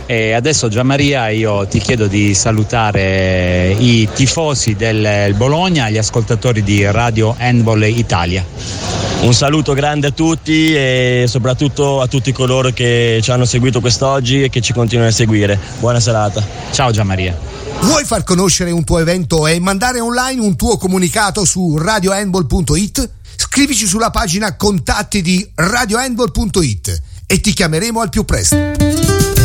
E adesso Gianmaria io ti chiedo di salutare i tifosi del Bologna, gli ascoltatori di Radio Handball Italia. Un saluto grande a tutti e soprattutto a tutti coloro che ci hanno seguito quest'oggi e che ci continuano a seguire. Buona serata. Ciao Gianmaria. Vuoi far conoscere un tuo evento e mandare online un tuo comunicato su radiohandball.it? Scrivici sulla pagina contatti di radiohandball.it e ti chiameremo al più presto.